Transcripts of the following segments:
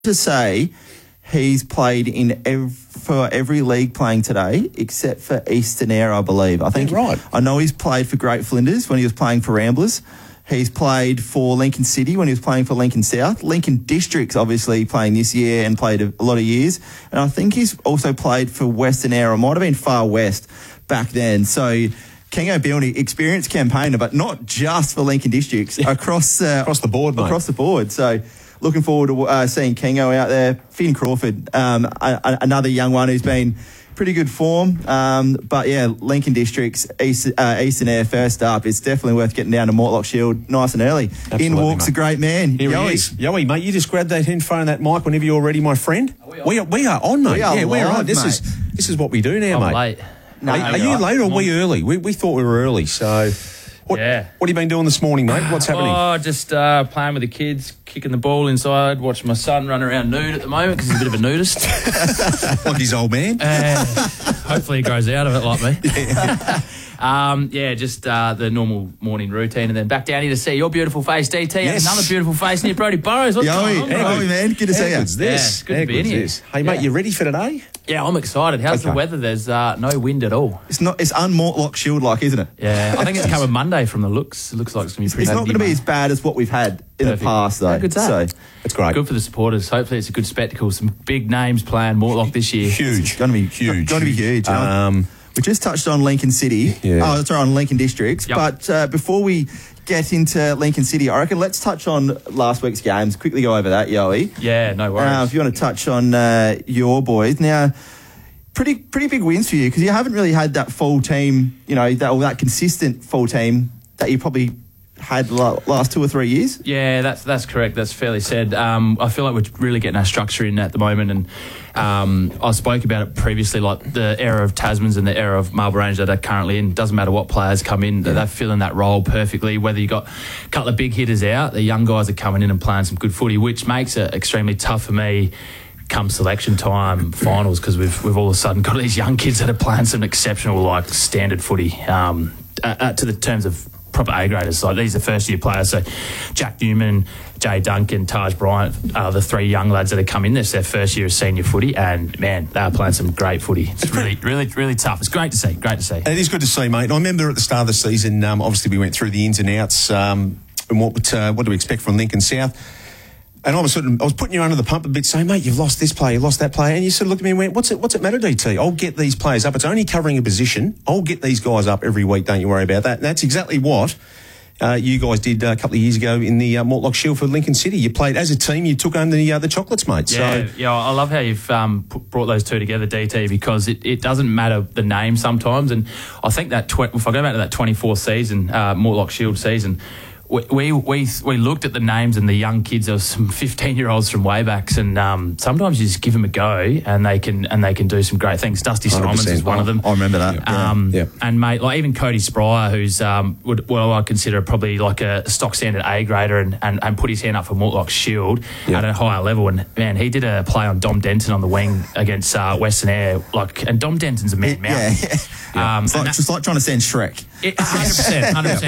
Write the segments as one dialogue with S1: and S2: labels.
S1: to say he's played for every league playing today except for Eastern Air, I believe. I think
S2: right.
S1: I know he's played for Great Flinders when he was playing for Ramblers. He's played for Lincoln City when he was playing for Lincoln South. Lincoln District's obviously playing this year and played a lot of years. And I think he's also played for Western Air, or might have been Far West back then. So Kengo Bilney, experienced campaigner, but not just for Lincoln Districts, across
S2: the board, mate.
S1: Across the board. So looking forward to seeing Kengo out there. Finn Crawford, another young one who's been pretty good form. But yeah, Lincoln Districts, Eastern Air first up. It's definitely worth getting down to Mortlock Shield nice and early.
S2: Absolutely,
S1: in walks
S2: mate.
S1: a great man.
S2: Here he is. Yoey, mate, you just grab that headphone, that mic whenever you're ready, my friend. We are on, mate. We're on. This is what we do now, mate.
S3: I'm late.
S2: No, are you late or are we early? We thought we were early, so... What have you been doing this morning, mate? What's happening?
S3: Oh, just playing with the kids, kicking the ball inside, watching my son run around nude at the moment because he's a bit of a nudist.
S2: Like his old man?
S3: Hopefully he grows out of it like me. Just the normal morning routine, and then back down here to see your beautiful face, DT.
S2: Yes.
S3: Another beautiful face near Brody Burrows. What's going on, bro?
S1: Man, good to see you.
S2: Good's this?
S3: Yeah, good to be in here.
S2: Hey, mate, you ready for today?
S3: Yeah, I'm excited. How's the weather? There's no wind at all.
S1: It's un-Mortlock Shield like, isn't it?
S3: Yeah, I think it's coming Monday from the looks. It looks like it's going to be pretty.
S1: It's not going to be as bad as what we've had in the past, though.
S3: How good's that?
S1: So
S2: it's great.
S3: Good for the supporters. Hopefully it's a good spectacle. Some big names playing Mortlock this year.
S2: Huge.
S1: It's going to be huge. Going to be huge. We just touched on Lincoln City.
S2: Yeah.
S1: Oh, sorry, on Lincoln Districts.
S3: Yep.
S1: But before we get into Lincoln City, I reckon let's touch on last week's games. Quickly go over that, Yoey.
S3: Yeah, no worries.
S1: If you want to touch on your boys. Now, pretty big wins for you because you haven't really had that full team, that consistent full team that you probably had the last 2 or 3 years.
S3: Yeah, that's correct. That's fairly said. I feel like we're really getting our structure in at the moment, and I spoke about it previously, like the era of Tasmans and the era of Marlborough Rangers that are currently in. Doesn't matter what players come in, they're filling that role perfectly. Whether you got a couple of big hitters out, the young guys are coming in and playing some good footy, which makes it extremely tough for me come selection time finals, because we've all of a sudden got these young kids that are playing some exceptional, like, standard footy to the terms of proper A-graders. Like, these are first-year players. So Jack Newman, Jay Duncan, Taj Bryant are the 3 young lads that have come in. This is their first year of senior footy, and, man, they are playing some great footy. It's really, really, really tough. It's great to see. Great to see.
S2: It is good to see, mate. I remember at the start of the season, obviously we went through the ins and outs and what do we expect from Lincoln South. And I was putting you under the pump a bit, saying, mate, you've lost this player, you've lost that player. And you sort of looked at me and went, what's it matter, DT? I'll get these players up. It's only covering a position. I'll get these guys up every week. Don't you worry about that. And that's exactly what you guys did a couple of years ago in the Mortlock Shield for Lincoln City. You played as a team. You took home the chocolates, mate.
S3: Yeah, I love how you've brought those two together, DT, because it doesn't matter the name sometimes. And I think that if I go back to that 24 season, Mortlock Shield season, we looked at the names and the young kids. There was some 15-year-olds from way backs, and sometimes you just give them a go, and they can do some great things. Dusty Stromans is one of them.
S1: I remember that.
S3: And mate, like even Cody Spryer, who's I consider probably like a stock standard A grader, and put his hand up for Mortlock Shield at a higher level. And man, he did a play on Dom Denton on the wing against Western Air. And Dom Denton's a man mountain.
S1: It's like trying to send Shrek.
S3: 100%.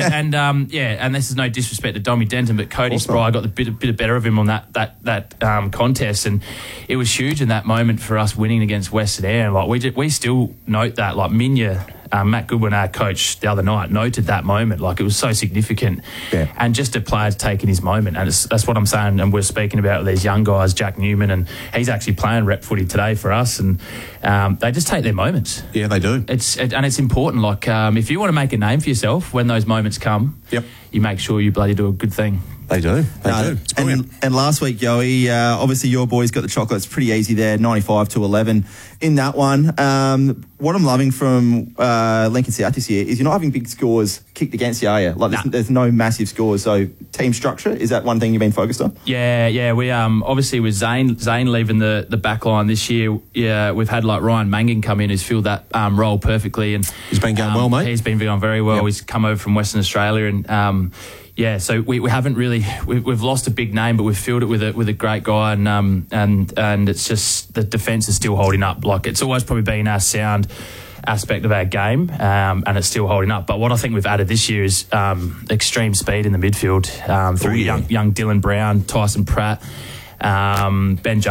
S3: And this is no disrespect to Dommy Denton, but Cody Spryer got the bit better of him on that contest, and it was huge in that moment for us winning against Western Air. And like we still note that, like Minya, Matt Goodwin, our coach, the other night noted that moment. Like, it was so significant, and just a player's taking his moment, and that's what I'm saying. And we're speaking about these young guys, Jack Newman, and he's actually playing rep footy today for us, and they just take their moments.
S2: Yeah, they do.
S3: It's important. Like, if you want to make a name for yourself when those moments come, you make sure you bloody do a good thing.
S2: They do. It's brilliant.
S1: And last week, Yoey, obviously your boys got the chocolates pretty easy there, 95-11 in that one. What I'm loving from Lincoln South this year is you're not having big scores kicked against you, are you? Like, there's no massive scores. So team structure, is that one thing you've been focused on?
S3: Yeah. We obviously with Zane leaving the back line this year, we've had like Ryan Mangan come in, who's filled that role perfectly, and
S2: he's been going well, mate.
S3: He's been going very well. He's come over from Western Australia, and so we haven't really we've lost a big name, but we've filled it with a great guy, and it's just the defence is still holding up. Like, it's always probably been our sound aspect of our game, and it's still holding up. But what I think we've added this year is extreme speed in the midfield through young Dylan Brown, Tyson Pratt. Ben